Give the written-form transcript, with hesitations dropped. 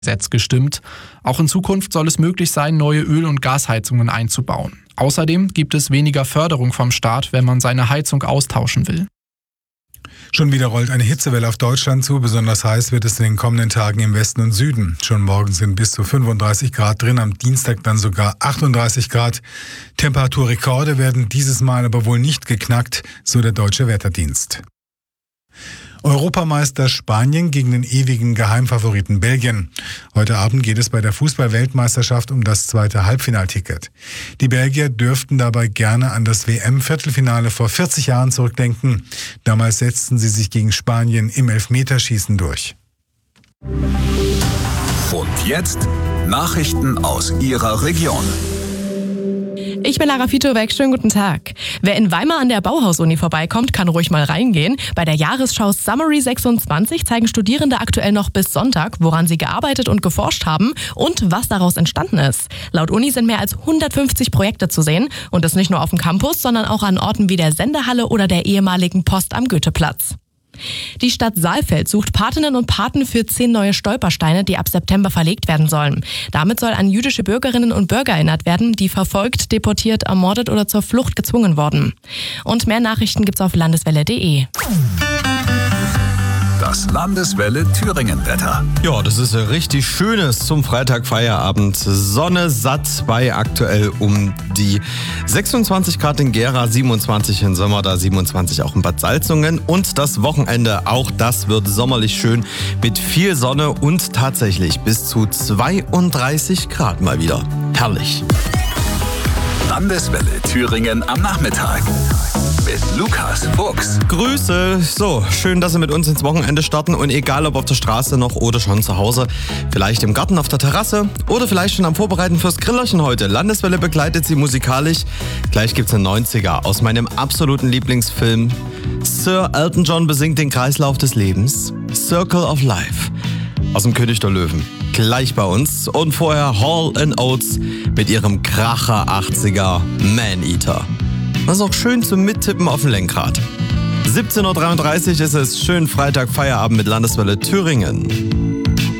Gesetz gestimmt. Auch in Zukunft soll es möglich sein, neue Öl- und Gasheizungen einzubauen. Außerdem gibt es weniger Förderung vom Staat, wenn man seine Heizung austauschen will. Schon wieder rollt eine Hitzewelle auf Deutschland zu. Besonders heiß wird es in den kommenden Tagen im Westen und Süden. Schon morgen sind bis zu 35 Grad drin, am Dienstag dann sogar 38 Grad. Temperaturrekorde werden dieses Mal aber wohl nicht geknackt, so der Deutsche Wetterdienst. Europameister Spanien gegen den ewigen Geheimfavoriten Belgien. Heute Abend geht es bei der Fußball-Weltmeisterschaft um das zweite Halbfinalticket. Die Belgier dürften dabei gerne an das WM-Viertelfinale vor 40 Jahren zurückdenken. Damals setzten sie sich gegen Spanien im Elfmeterschießen durch. Und jetzt Nachrichten aus Ihrer Region. Ich bin Lara Fitowek, schönen guten Tag. Wer in Weimar an der Bauhaus-Uni vorbeikommt, kann ruhig mal reingehen. Bei der Jahresschau Summary 26 zeigen Studierende aktuell noch bis Sonntag, woran sie gearbeitet und geforscht haben und was daraus entstanden ist. Laut Uni sind mehr als 150 Projekte zu sehen und das nicht nur auf dem Campus, sondern auch an Orten wie der Sendehalle oder der ehemaligen Post am Goetheplatz. Die Stadt Saalfeld sucht Patinnen und Paten für 10 neue Stolpersteine, die ab September verlegt werden sollen. Damit soll an jüdische Bürgerinnen und Bürger erinnert werden, die verfolgt, deportiert, ermordet oder zur Flucht gezwungen wurden. Und mehr Nachrichten gibt's auf landeswelle.de. Das Landeswelle Thüringen-Wetter. Ja, das ist richtig Schönes zum Freitagfeierabend. Sonne satt bei aktuell um die 26 Grad in Gera, 27 in Sömmerda, 27 auch in Bad Salzungen. Und das Wochenende, auch das wird sommerlich schön mit viel Sonne und tatsächlich bis zu 32 Grad mal wieder. Herrlich. Landeswelle Thüringen am Nachmittag. Mit Lukas Fuchs. Grüße. So, schön, dass Sie mit uns ins Wochenende starten und egal ob auf der Straße noch oder schon zu Hause, vielleicht im Garten auf der Terrasse oder vielleicht schon am Vorbereiten fürs Grillerchen heute. Landeswelle begleitet Sie musikalisch. Gleich gibt's einen 90er aus meinem absoluten Lieblingsfilm. Sir Elton John besingt den Kreislauf des Lebens. Circle of Life. Aus dem König der Löwen. Gleich bei uns. Und vorher Hall & Oates mit ihrem Kracher 80er Man-Eater. Das ist auch schön zum Mittippen auf dem Lenkrad. 17.33 Uhr ist es. Schönen Freitag Feierabend mit Landeswelle Thüringen.